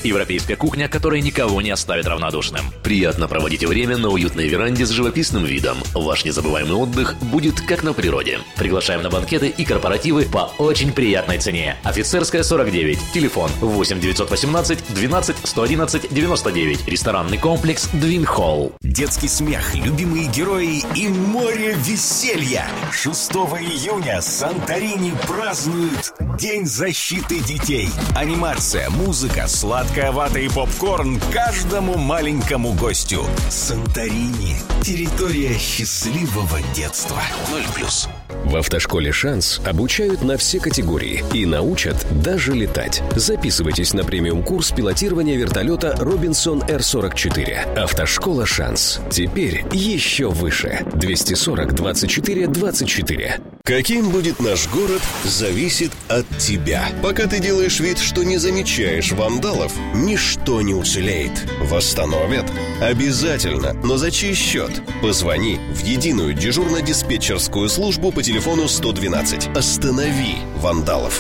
Европейская кухня, которая никого не оставит равнодушным. Приятно проводите время на уютной веранде с живописным видом. Ваш незабываемый отдых будет как на природе. Приглашаем на банкеты и корпоративы по очень приятной цене. Офицерская, 49. Телефон 8 918 12 111 99. Ресторанный комплекс Двин Холл. Детский смех, любимые герои и море веселья. 6 июня Санторини празднует День защиты детей. Анимация, музыка, сладкая вата и попкорн каждому маленькому гостю. Санторини. Территория счастливого детства. 0+. В автошколе «Шанс» обучают на все категории и научат даже летать. Записывайтесь на премиум-курс пилотирования вертолета «Робинсон Р-44». Автошкола «Шанс». Теперь еще выше. 240 24 24. Каким будет наш город, зависит от тебя. Пока ты делаешь вид, что не замечаешь вандалов, ничто не уцелеет. Восстановят? Обязательно. Но за чей счет? Позвони в единую дежурно-диспетчерскую службу по телефону 112. Останови вандалов.